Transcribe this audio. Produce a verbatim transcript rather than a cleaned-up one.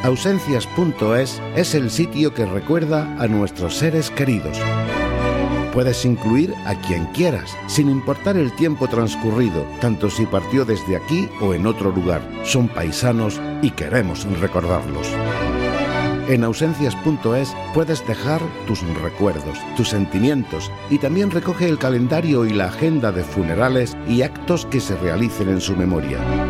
Ausencias punto es es el sitio que recuerda a nuestros seres queridos. Puedes incluir a quien quieras, sin importar el tiempo transcurrido, tanto si partió desde aquí o en otro lugar. Son paisanos y queremos recordarlos. En ausencias punto es puedes dejar tus recuerdos, tus sentimientos y también recoge el calendario y la agenda de funerales y actos que se realicen en su memoria.